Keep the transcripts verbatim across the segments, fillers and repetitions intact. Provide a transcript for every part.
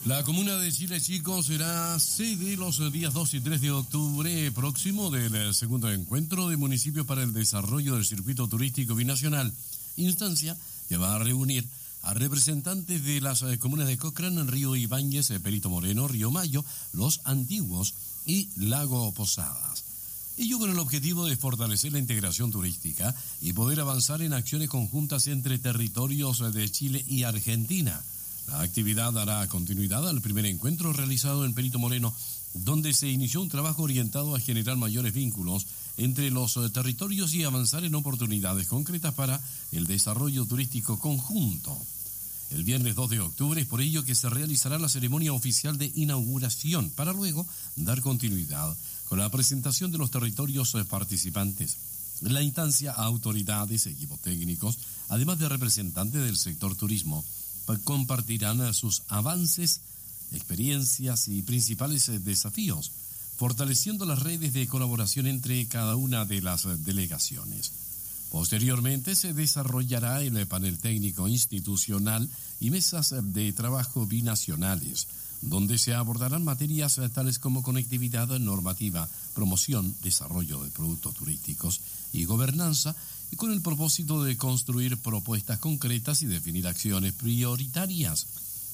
La comuna de Chile Chico será sede los días dos y tres de octubre próximo del segundo encuentro de municipios para el desarrollo del circuito turístico binacional, instancia que va a reunir a representantes de las comunas de Cochrane, Río Ibáñez, Perito Moreno, Río Mayo, Los Antiguos y Lago Posadas. Ello con el objetivo de fortalecer la integración turística y poder avanzar en acciones conjuntas entre territorios de Chile y Argentina. La actividad dará continuidad al primer encuentro realizado en Perito Moreno, donde se inició un trabajo orientado a generar mayores vínculos entre los territorios y avanzar en oportunidades concretas para el desarrollo turístico conjunto. El viernes dos de octubre es por ello que se realizará la ceremonia oficial de inauguración, para luego dar continuidad con la presentación de los territorios participantes. La instancia, autoridades, equipos técnicos, además de representantes del sector turismo, compartirán sus avances, experiencias y principales desafíos, fortaleciendo las redes de colaboración entre cada una de las delegaciones. Posteriormente se desarrollará el panel técnico institucional y mesas de trabajo binacionales, donde se abordarán materias tales como conectividad, normativa, promoción, desarrollo de productos turísticos y gobernanza, y con el propósito de construir propuestas concretas y definir acciones prioritarias.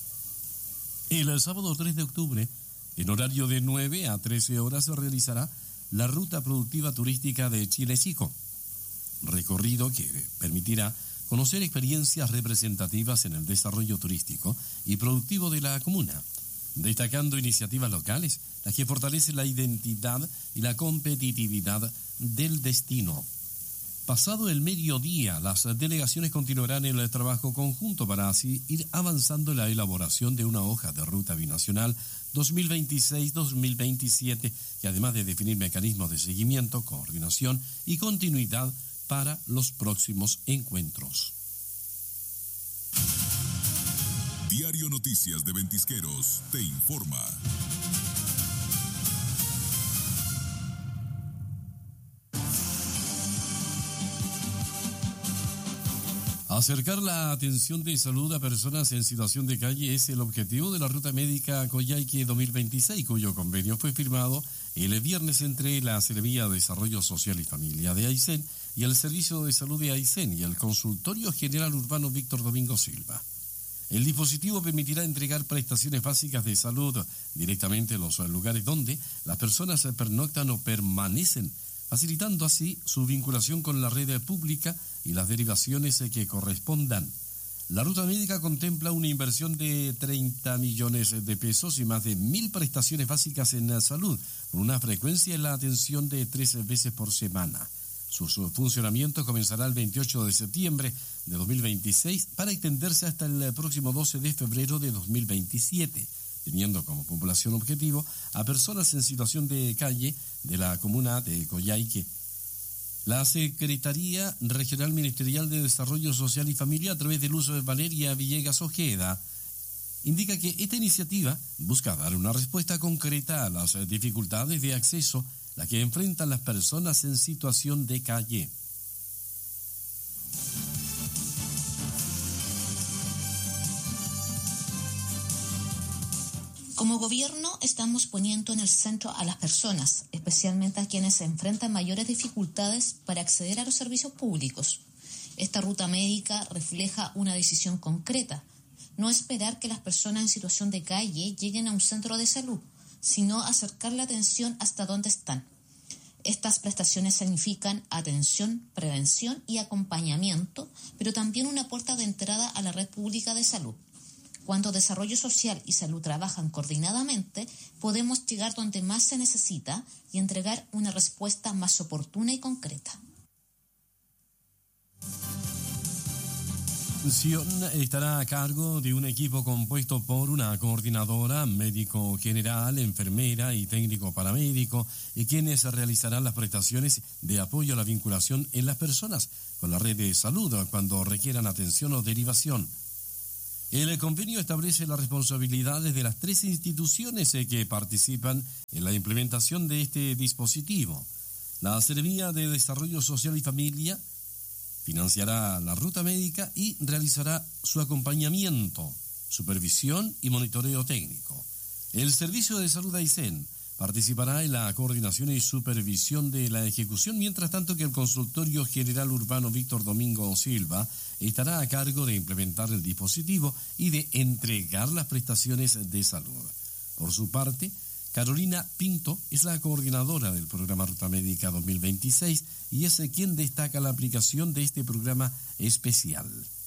El sábado tres de octubre, en horario de nueve a trece horas, se realizará la Ruta Productiva Turística de Chile Chico, recorrido que permitirá conocer experiencias representativas en el desarrollo turístico y productivo de la comuna, destacando iniciativas locales, las que fortalecen la identidad y la competitividad del destino. Pasado el mediodía, las delegaciones continuarán en el trabajo conjunto para así ir avanzando en la elaboración de una hoja de ruta binacional dos mil veintiséis dos mil veintisiete, que además de definir mecanismos de seguimiento, coordinación y continuidad para los próximos encuentros. Diario Noticias de Ventisqueros te informa. Acercar la atención de salud a personas en situación de calle es el objetivo de la Ruta Médica Coyhaique dos mil veintiséis, cuyo convenio fue firmado el viernes entre la Seremía de Desarrollo Social y Familia de Aysén y el Servicio de Salud de Aysén y el Consultorio General Urbano Víctor Domingo Silva. El dispositivo permitirá entregar prestaciones básicas de salud directamente en los lugares donde las personas pernoctan o permanecen, facilitando así su vinculación con la red pública y las derivaciones que correspondan. La ruta médica contempla una inversión de treinta millones de pesos y más de mil prestaciones básicas en la salud, con una frecuencia en la atención de tres veces por semana. Su, su funcionamiento comenzará el veintiocho de septiembre de dos mil veintiséis para extenderse hasta el próximo doce de febrero de dos mil veintisiete, teniendo como población objetivo a personas en situación de calle de la comuna de Coyhaique. La Secretaría Regional Ministerial de Desarrollo Social y Familia, a través del uso de Valeria Villegas Ojeda, indica que esta iniciativa busca dar una respuesta concreta a las dificultades de acceso las que enfrentan las personas en situación de calle. Como gobierno estamos poniendo en el centro a las personas, especialmente a quienes enfrentan mayores dificultades para acceder a los servicios públicos. Esta ruta médica refleja una decisión concreta, no esperar que las personas en situación de calle lleguen a un centro de salud, sino acercar la atención hasta donde están. Estas prestaciones significan atención, prevención y acompañamiento, pero también una puerta de entrada a la red pública de salud. Cuando desarrollo social y salud trabajan coordinadamente, podemos llegar donde más se necesita y entregar una respuesta más oportuna y concreta. Sion estará a cargo de un equipo compuesto por una coordinadora, médico general, enfermera y técnico paramédico, y quienes realizarán las prestaciones de apoyo a la vinculación en las personas con la red de salud cuando requieran atención o derivación. El convenio establece las responsabilidades de las tres instituciones que participan en la implementación de este dispositivo. La Seremía de Desarrollo Social y Familia financiará la ruta médica y realizará su acompañamiento. supervisión y monitoreo técnico. El Servicio de Salud Aysén participará en la coordinación y supervisión de la ejecución, mientras tanto que el Consultorio General Urbano Víctor Domingo Silva estará a cargo de implementar el dispositivo y de entregar las prestaciones de salud. Por su parte, Carolina Pinto es la coordinadora del programa Ruta Médica dos mil veintiséis y es quien destaca la aplicación de este programa especial.